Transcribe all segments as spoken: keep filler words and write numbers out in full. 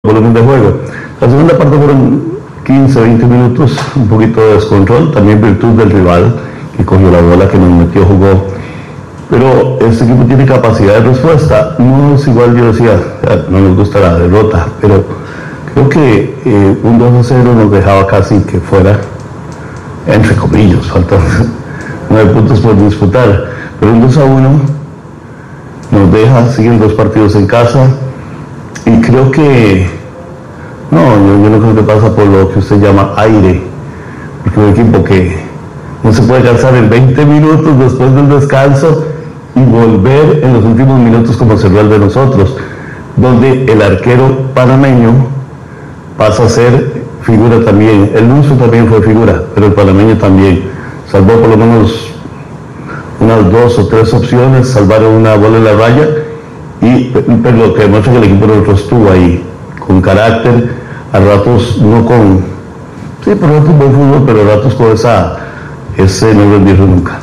volumen de juego. La segunda parte fueron quince, veinte minutos, un poquito de descontrol, también virtud del rival que cogió la bola, que nos metió, jugó. Pero este equipo tiene capacidad de respuesta. No es igual, yo decía, no nos gusta la derrota, pero creo que eh, un dos a cero nos dejaba casi que fuera, entre comillas, faltan nueve puntos por disputar, pero un dos a uno nos deja, siguen dos partidos en casa, y creo que, no, yo, yo no creo que pasa por lo que usted llama aire, porque un equipo que no se puede cansar en veinte minutos después del descanso y volver en los últimos minutos como cerró el de nosotros, donde el arquero panameño pasa a ser figura también. El nuestro también fue figura, pero el panameño también salvó por lo menos unas dos o tres opciones, salvaron una bola en la raya, y pero lo que demuestra que el equipo de nosotros estuvo ahí con carácter, a ratos no con, sí, por ratos buen fútbol, pero a ratos con esa, ese no rendirse nunca.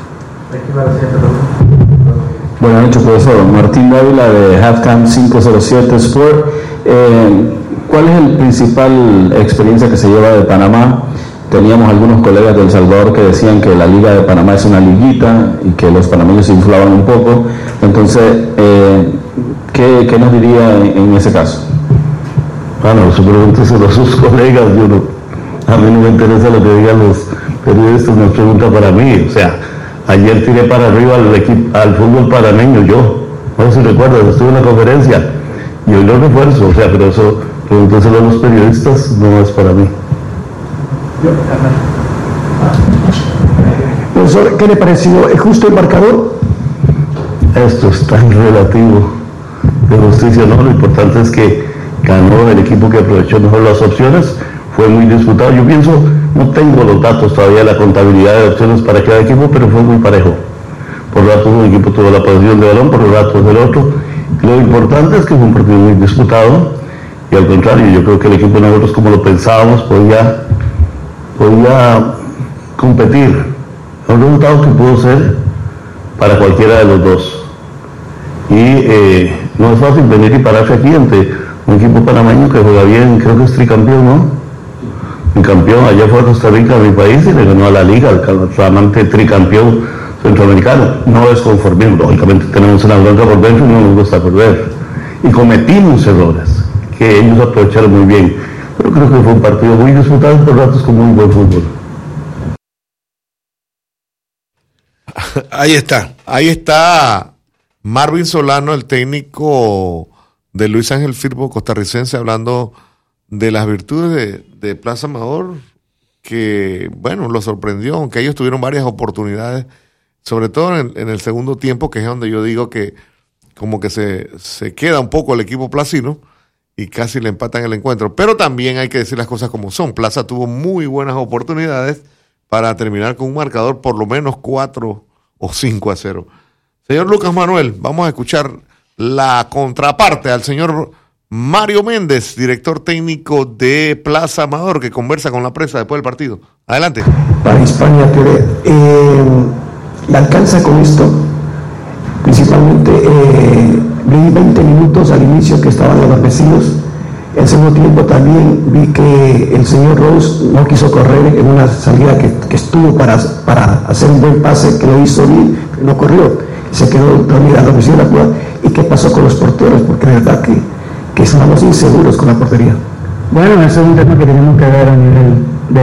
Buenas noches, profesor. Martín Dávila de Halftime cinco cero siete Sport. Eh, ¿Cuál es el principal experiencia que se lleva de Panamá? Teníamos algunos colegas de El Salvador que decían que la Liga de Panamá es una liguita y que los panameños se inflaban un poco. Entonces, eh, ¿qué, ¿qué nos diría en, en ese caso? Bueno, su pregunta es a sus colegas. Yo no, a mí no me interesa lo que digan los periodistas, me pregunta para mí. O sea, ayer tiré para arriba al, equipo, al fútbol panameño, yo. No sé si recuerdas, estuve en la conferencia y hoy lo refuerzo. O sea, pero eso, pregúnteselo a los periodistas, no es para mí. Profesor, ¿qué le pareció? ¿Es justo el marcador? Esto es tan relativo de justicia, ¿no? Lo importante es que ganó el equipo que aprovechó mejor las opciones, fue muy disputado. Yo pienso, no tengo los datos todavía, la contabilidad de opciones para cada equipo, pero fue muy parejo. Por ratos un equipo tuvo la posición de balón, por ratos del otro. Lo importante es que fue un partido muy disputado, y al contrario, yo creo que el equipo de nosotros, como lo pensábamos, podía, podía competir. Un resultado que pudo ser para cualquiera de los dos. Y eh, no es fácil venir y pararse aquí ante un equipo panameño que juega bien, creo que es tricampeón, ¿no? El campeón, allá fue a Costa Rica, a mi país, y le ganó a la Liga, el flamante tricampeón centroamericano. No es conformismo, lógicamente tenemos una bronca por dentro y no nos gusta perder. Y cometimos errores que ellos aprovecharon muy bien. Pero creo que fue un partido muy disputado, por ratos con muy buen fútbol. Ahí está, ahí está Marvin Solano, el técnico de Luis Ángel Firpo, costarricense, hablando de las virtudes de, de Plaza Amador, que, bueno, lo sorprendió, aunque ellos tuvieron varias oportunidades, sobre todo en, en el segundo tiempo, que es donde yo digo que como que se, se queda un poco el equipo placino y casi le empatan el encuentro. Pero también hay que decir las cosas como son. Plaza tuvo muy buenas oportunidades para terminar con un marcador por lo menos cuatro o cinco a cero. Señor Lucas Manuel, vamos a escuchar la contraparte al señor Mario Méndez, director técnico de Plaza Amador, que conversa con la prensa después del partido. Adelante. Para Hispania T V, eh, ¿le alcanza con esto? Principalmente, eh, vi veinte minutos al inicio que estaban los vecinos. En segundo tiempo también vi que el señor Rose no quiso correr en una salida que, que estuvo para, para hacer un buen pase, que lo hizo bien, pero no corrió. Se quedó dormida la presión de la jugada. ¿Y qué pasó con los porteros? Porque de verdad que, que estamos inseguros con la portería. Bueno, ese es un tema que tenemos que ver a nivel de,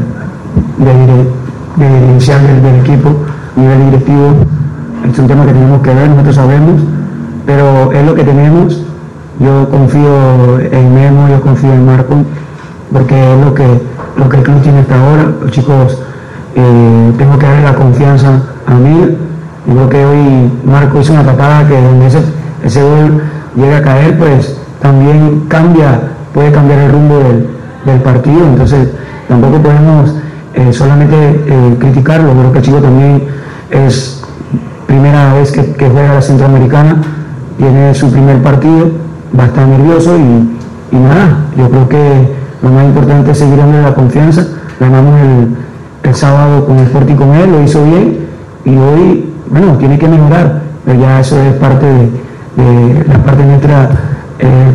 de, de, de inicial del, del equipo, a nivel directivo. Es un tema que tenemos que ver, nosotros sabemos, pero es lo que tenemos. Yo confío en Memo, yo confío en Marco, porque es lo que, lo que el club tiene hasta ahora. Los chicos, eh, tengo que darle la confianza a mí. Yo creo que hoy Marco hizo una tapada que donde ese, ese gol llega a caer, pues también cambia, puede cambiar el rumbo del, del partido. Entonces tampoco podemos eh, solamente eh, criticarlo. Creo que el chico también es primera vez que, que juega a la Centroamericana, tiene su primer partido, va a estar nervioso y, y nada, yo creo que lo más importante es seguir dándole la confianza. Ganamos el, el sábado con el Sporting con él, lo hizo bien y hoy, bueno, tiene que mejorar, pero ya eso es parte de, de la parte nuestra. Eh,